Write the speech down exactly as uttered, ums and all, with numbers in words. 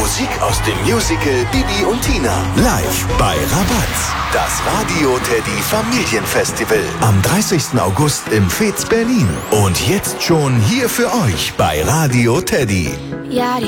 Musik aus dem Musical Bibi und Tina. Live bei Rabatz. Das Radio Teddy Familienfestival. Am dreißigsten August im Fez Berlin. Und jetzt schon hier für euch bei Radio Teddy. Ja, die